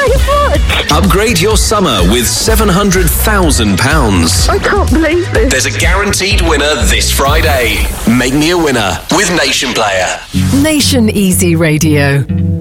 so much. Upgrade your summer with £700,000. I can't believe this. There's a guaranteed winner this Friday. Make me a winner with Nation Player. Nation Easy Radio.